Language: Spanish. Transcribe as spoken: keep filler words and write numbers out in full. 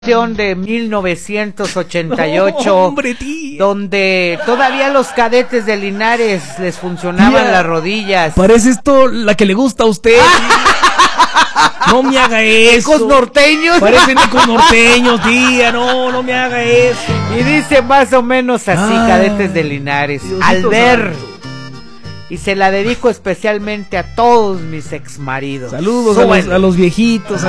De mil novecientos ochenta y ocho, no, hombre, tía, donde todavía los cadetes de Linares les funcionaban tía, las rodillas. Parece esto la que le gusta a usted. No me haga eso. Ecos norteños. Parecen ecos norteños, tía. No, no me haga eso. Y dice más o menos así, ah, cadetes de Linares. Diosito al ver. Santo. Y se la dedico especialmente a todos mis exmaridos. Saludos a los, a los viejitos.